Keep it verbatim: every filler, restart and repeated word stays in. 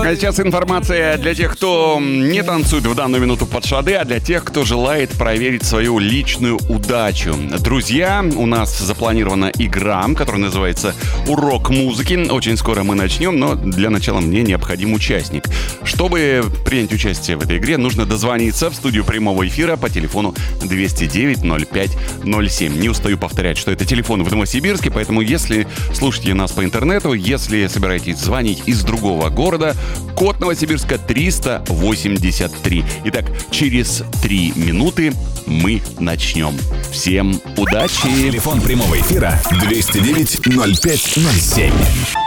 А сейчас информация для тех, кто не танцует в данную минуту под шады, а для тех, кто желает проверить свою личную удачу. Друзья, у нас запланирована игра, которая называется «Урок музыки». Очень скоро мы начнем, но для начала мне необходим участник. Чтобы принять участие в этой игре, нужно дозвониться в студию прямого эфира по телефону двести девять ноль пять ноль семь. Не устаю повторять, что это телефон в Новосибирске, поэтому если слушаете нас по интернету, если собираетесь звонить из другого города, код Новосибирска триста восемьдесят три. Итак, через три минуты мы начнем. Всем удачи! Телефон прямого эфира двести девять ноль пять ноль семь.